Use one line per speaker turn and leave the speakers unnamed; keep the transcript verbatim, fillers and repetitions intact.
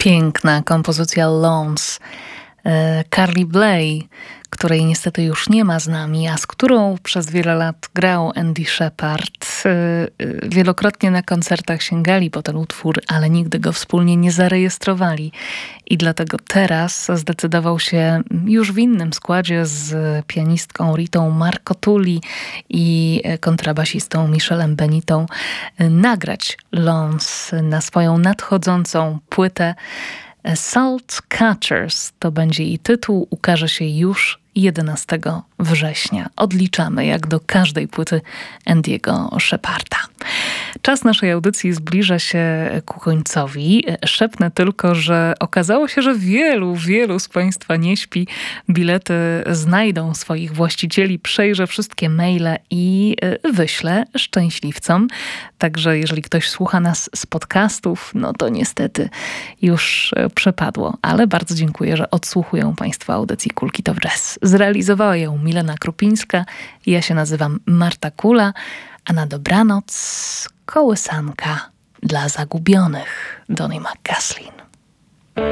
Piękna kompozycja Lawns Carly Bley, której niestety już nie ma z nami, a z którą przez wiele lat grał Andy Sheppard. Wielokrotnie na koncertach sięgali po ten utwór, ale nigdy go wspólnie nie zarejestrowali. I dlatego teraz zdecydował się już w innym składzie z pianistką Ritą Marcotuli i kontrabasistą Michelem Benitą nagrać Lawns na swoją nadchodzącą płytę. Salt Catchers to będzie i tytuł, ukaże się już jedenastego września. Odliczamy jak do każdej płyty Andy'ego Shepparda. Czas naszej audycji zbliża się ku końcowi. Szepnę tylko, że okazało się, że wielu, wielu z Państwa nie śpi. Bilety znajdą swoich właścicieli, przejrzę wszystkie maile i wyślę szczęśliwcom. Także jeżeli ktoś słucha nas z podcastów, no to niestety już przepadło. Ale bardzo dziękuję, że odsłuchują Państwo audycji Kulki to Jazz. Zrealizowała ją Milena Krupińska. Ja się nazywam Marta Kula, a na dobranoc kołysanka dla zagubionych Donny McCaslin.